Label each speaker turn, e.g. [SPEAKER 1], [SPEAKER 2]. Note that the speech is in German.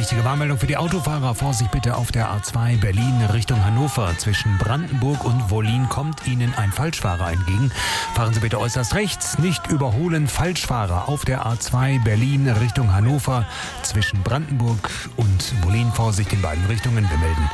[SPEAKER 1] wichtige Warnmeldung für die Autofahrer. Vorsicht bitte auf der A2 Berlin Richtung Hannover. Zwischen Brandenburg und Wollin kommt Ihnen ein Falschfahrer entgegen. Fahren Sie bitte äußerst rechts, nicht überholen. Falschfahrer auf der A2 Berlin Richtung Hannover. Zwischen Brandenburg und Wollin. Vorsicht in beiden Richtungen. Wir melden